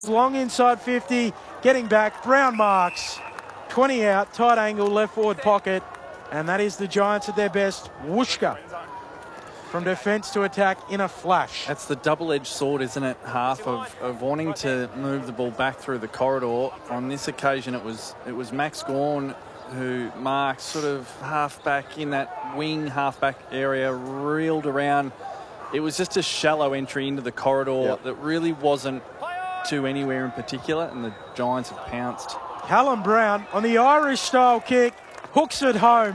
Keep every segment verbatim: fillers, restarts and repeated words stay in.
Long inside fifty, getting back, Brown marks, twenty out, tight angle, left forward pocket, and that is the Giants at their best. Whooshka from defence to attack in a flash. That's the double-edged sword, isn't it? Half of, of wanting to move the ball back through the corridor. On this occasion, it was it was Max Gawn who marked sort of half-back in that wing half-back area, reeled around. It was just a shallow entry into the corridor yep. that really wasn't to anywhere in particular, and the Giants have pounced. Callum Brown on the Irish-style kick, hooks it home,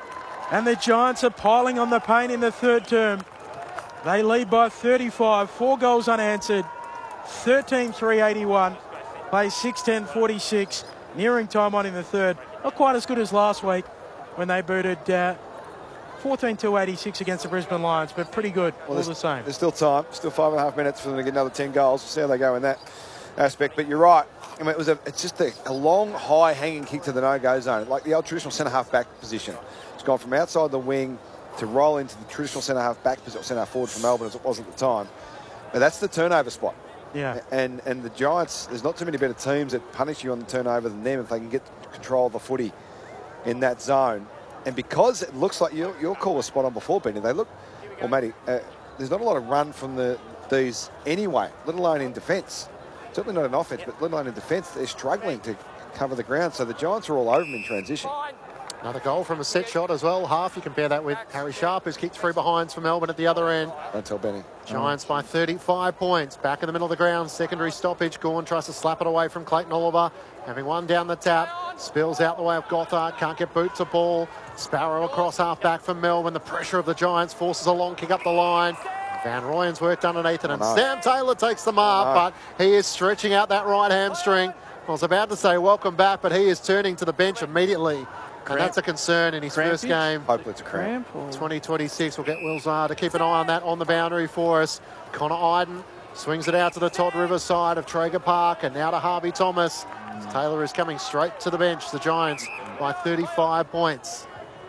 and the Giants are piling on the pain in the third term. They lead by thirty-five, four goals unanswered, thirteen three eighty-one, play six ten forty-six, nearing time on in the third. Not quite as good as last week when they booted uh, fourteen two eighty-six against the Brisbane Lions, but pretty good, well, all the same. There's still time, still five and a half minutes for them to get another ten goals. We'll see how they go in that aspect. But you're right. I mean, it was a, it's just a, a long, high hanging kick to the no-go zone, like the old traditional centre-half back position. It's gone from outside the wing to roll into the traditional centre-half back position, centre-half forward for Melbourne as it was at the time. But that's the turnover spot. Yeah. And and the Giants, there's not too many better teams that punish you on the turnover than them if they can get control of the footy in that zone. And because it looks like your, your call was spot on before, Benny, they look, well, Matty, uh, there's not a lot of run from the these anyway, let alone in defence. Certainly not in offence, but let alone in defence. They're struggling to cover the ground, so the Giants are all over them in transition. Another goal from a set shot as well. Half, you compare that with Harry Sharp, who's kicked three behinds for Melbourne at the other end. Don't tell Benny. Giants by thirty-five points. Back in the middle of the ground, secondary stoppage. Gawn tries to slap it away from Clayton Oliver. Having one down the tap. Spills out the way of Gothard. Can't get boot to ball. Sparrow across half back from Melbourne. The pressure of the Giants forces a long kick up the line. Van Rooyen's worked underneath it, and oh, no. Sam Taylor takes the mark, oh, no. but he is stretching out that right hamstring. I was about to say welcome back, but he is turning to the bench immediately. And that's a concern in his Crampage? first game. Hopefully it's a cramp. twenty twenty-six, we'll get Will Zahar to keep an eye on that on the boundary for us. Connor Iden swings it out to the Todd Rivers side of Traeger Park, and now to Harvey Thomas. Mm. Taylor is coming straight to the bench. The Giants by thirty-five points.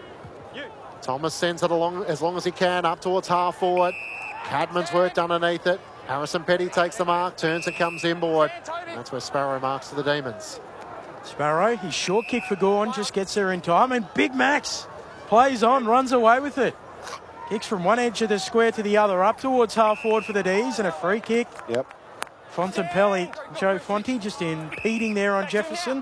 Thomas sends it along as long as he can up towards half forward. Cadman's worked underneath it. Harrison Petty takes the mark, turns and comes inboard. And that's where Sparrow marks for the Demons. Sparrow, his short kick for Gawn, just gets there in time, and Big Max plays on, runs away with it. Kicks from one edge of the square to the other, up towards half forward for the D's, and a free kick. Yep. Fontempelli, Joe Fonte just impeding there on Jefferson.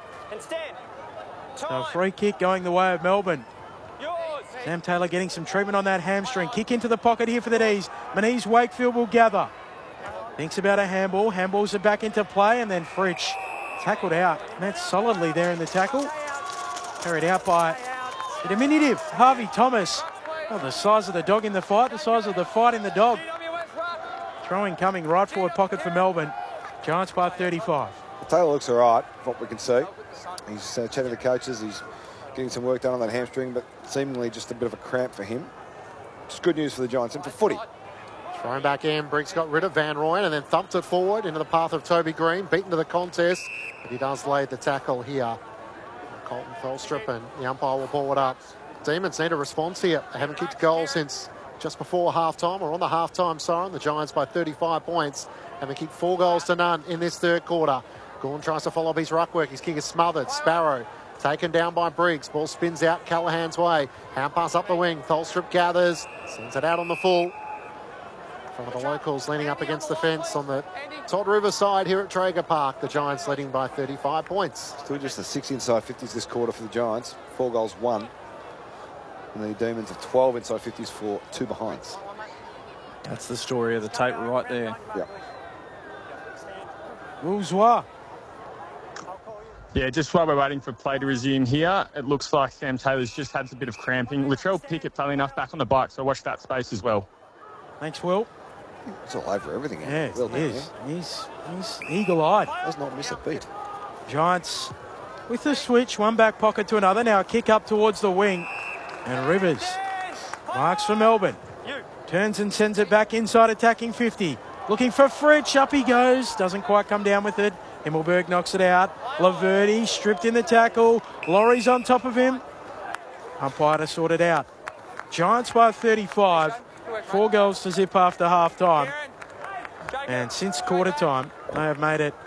So a free kick going the way of Melbourne. Sam Taylor getting some treatment on that hamstring. Kick into the pocket here for the D's. Manise Wakefield will gather. Thinks about a handball. Handballs are back into play, and then Fritsch tackled out. Met solidly there in the tackle. Carried out by the diminutive Harvey Thomas. Oh, the size of the dog in the fight, the size of the fight in the dog. Throwing coming right forward pocket for Melbourne. Giants by thirty-five. Taylor looks all right, what we can see. He's uh, chatting to the coaches. He's getting some work done on that hamstring, but seemingly just a bit of a cramp for him. Just good news for the Giants and for footy. Thrown back in, Briggs got rid of Van Rooyen and then thumped it forward into the path of Toby Green, beaten to the contest, but he does lay the tackle here. Colton Tholstrup, and the umpire will pull it up. Demons need a response here. They haven't kicked a goal since just before half-time, or on the half-time siren. The Giants by thirty-five points, and they kicked four goals to none in this third quarter. Gawn tries to follow up his ruck work. His kick is smothered. Sparrow taken down by Briggs. Ball spins out Callahan's way. Hand pass up the wing. Tholstrup gathers, sends it out on the full. Front of the locals leaning up against the fence on the Todd River side here at Traeger Park. The Giants leading by thirty-five points. Still just the six inside fifties this quarter for the Giants. Four goals, one. And the Demons have twelve inside fifties for two behinds. That's the story of the tape right there. Yep. Bourgeois. Yeah, just while we're waiting for play to resume here, it looks like Sam Taylor's just had a bit of cramping. Latrell Pickett, funnily enough, back on the bike, so watch that space as well. Thanks, Will. It's all over everything. Yeah, Will he is. He's, he's eagle-eyed. Does not miss a beat. Giants with the switch, one back pocket to another. Now a kick up towards the wing. And Rivers marks for Melbourne. Turns and sends it back inside, attacking fifty. Looking for Fritsch. Up he goes. Doesn't quite come down with it. Himmelberg knocks it out. Laverty stripped in the tackle. Laurie's on top of him. Umpire to sort it out. Giants by thirty-five. Four goals to zip after half time. And since quarter time, they have made it